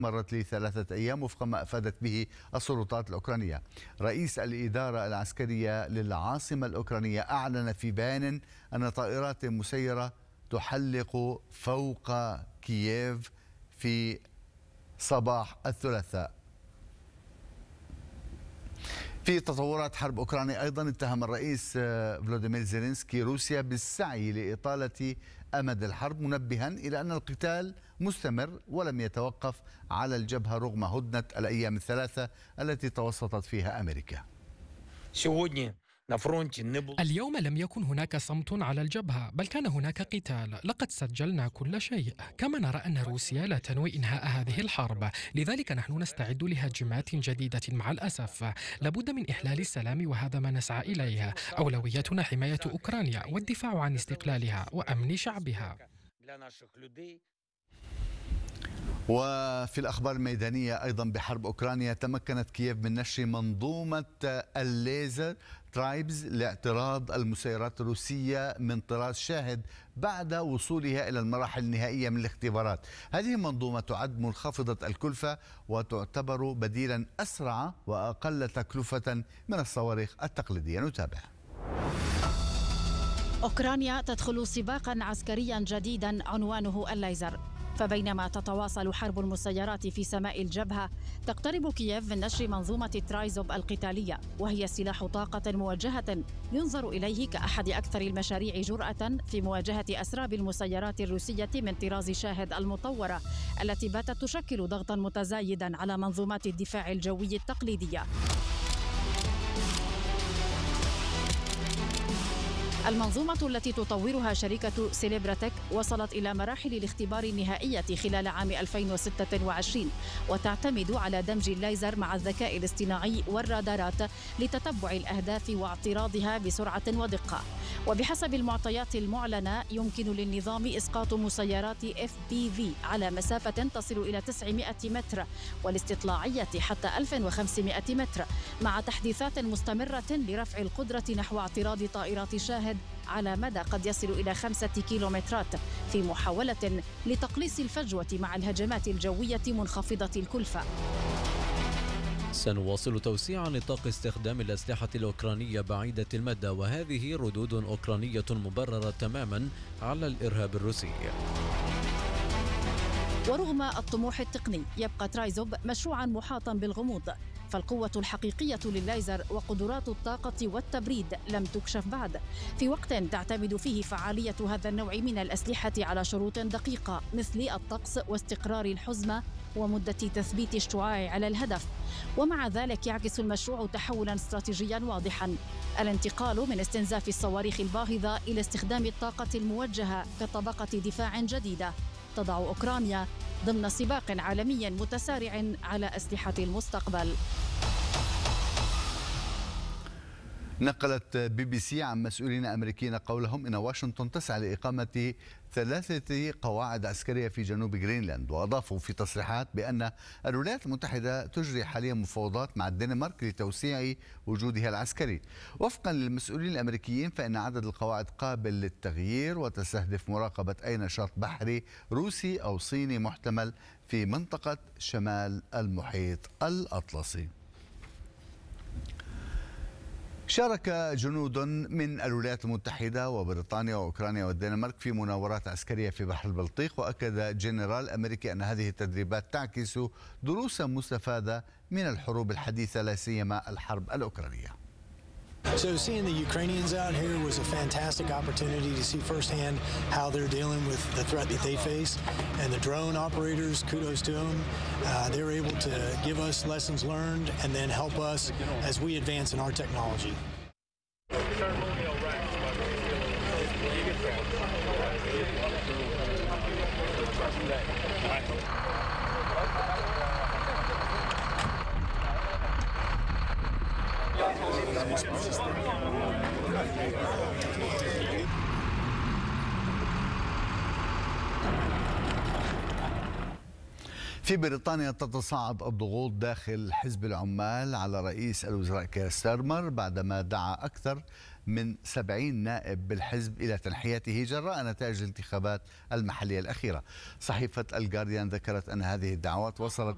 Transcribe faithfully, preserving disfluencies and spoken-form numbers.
مرت لثلاثة أيام وفق ما أفادت به السلطات الأوكرانية. رئيس الإدارة العسكرية للعاصمة الأوكرانية أعلن في بيان أن طائرات مسيرة تحلق فوق كييف في صباح الثلاثاء. في تطورات حرب أوكرانيا أيضا اتهم الرئيس فلوديمير زيلينسكي روسيا بالسعي لإطالة أمد الحرب، منبها إلى أن القتال مستمر ولم يتوقف على الجبهة رغم هدنة الأيام الثلاثة التي توسطت فيها أمريكا. اليوم لم يكن هناك صمت على الجبهة، بل كان هناك قتال. لقد سجلنا كل شيء. كما نرى أن روسيا لا تنوي إنهاء هذه الحرب، لذلك نحن نستعد لهجمات جديدة. مع الأسف لابد من إحلال السلام وهذا ما نسعى إليه. أولويتنا حماية أوكرانيا والدفاع عن استقلالها وأمن شعبها. وفي الأخبار الميدانية أيضا بحرب أوكرانيا، تمكنت كييف من نشر منظومة الليزر ترايبز لاعتراض المسيرات الروسية من طراز شاهد بعد وصولها إلى المراحل النهائية من الاختبارات. هذه المنظومة تعد منخفضة الكلفة وتعتبر بديلا أسرع وأقل تكلفة من الصواريخ التقليدية. نتابع. أوكرانيا تدخل سباقا عسكريا جديدا عنوانه الليزر. فبينما تتواصل حرب المسيرات في سماء الجبهة، تقترب كييف من نشر منظومة ترايزوب القتالية، وهي سلاح طاقة موجهة ينظر إليه كأحد أكثر المشاريع جرأة في مواجهة أسراب المسيرات الروسية من طراز شاهد المطورة التي باتت تشكل ضغطا متزايدا على منظومات الدفاع الجوي التقليدية. المنظومة التي تطورها شركة سيليبراتيك وصلت إلى مراحل الاختبار النهائية خلال عام ألفين وستة وعشرين، وتعتمد على دمج الليزر مع الذكاء الاصطناعي والرادارات لتتبع الأهداف واعتراضها بسرعة ودقة. وبحسب المعطيات المعلنة، يمكن للنظام إسقاط مسيرات إف بي في على مسافة تصل إلى تسعمائة متر والاستطلاعية حتى ألف وخمسمائة متر، مع تحديثات مستمرة لرفع القدرة نحو اعتراض طائرات شاهد على مدى قد يصل إلى خمسة كيلومترات، في محاولة لتقليص الفجوة مع الهجمات الجوية منخفضة الكلفة. سنواصل توسيع نطاق استخدام الأسلحة الأوكرانية بعيدة المدى، وهذه ردود أوكرانية مبررة تماما على الإرهاب الروسي. ورغم الطموح التقني، يبقى ترايزوب مشروعا محاطا بالغموض، فالقوة الحقيقية للليزر وقدرات الطاقة والتبريد لم تكشف بعد، في وقت تعتمد فيه فعالية هذا النوع من الأسلحة على شروط دقيقة مثل الطقس واستقرار الحزمة ومدة تثبيت الشعاع على الهدف. ومع ذلك يعكس المشروع تحولا استراتيجيا واضحا: الانتقال من استنزاف الصواريخ الباهظة إلى استخدام الطاقة الموجهة كطبقة دفاع جديدة تضع أوكرانيا ضمن سباق عالمي متسارع على أسلحة المستقبل. نقلت بي بي سي عن مسؤولين أمريكيين قولهم إن واشنطن تسعى لإقامة ثلاثة قواعد عسكرية في جنوب غرينلاند، وأضافوا في تصريحات بأن الولايات المتحدة تجري حاليا مفاوضات مع الدنمارك لتوسيع وجودها العسكري. وفقا للمسؤولين الأمريكيين فإن عدد القواعد قابل للتغيير وتستهدف مراقبة أي نشاط بحري روسي أو صيني محتمل في منطقة شمال المحيط الأطلسي. شارك جنود من الولايات المتحدة وبريطانيا وأوكرانيا والدنمارك في مناورات عسكرية في بحر البلطيق، وأكد جنرال أمريكي أن هذه التدريبات تعكس دروسا مستفادة من الحروب الحديثة لا سيما الحرب الأوكرانية. So seeing the Ukrainians out here was a fantastic opportunity to see firsthand how they're dealing with the threat that they face. And the drone operators, kudos to them. Uh, they're able to give us lessons learned and then help us as we advance in our technology. في بريطانيا تتصاعد الضغوط داخل حزب العمال على رئيس الوزراء كير ستارمر بعدما دعا أكثر من سبعين نائب بالحزب إلى تنحيته جراء نتائج الانتخابات المحلية الأخيرة. صحيفة الجارديان ذكرت أن هذه الدعوات وصلت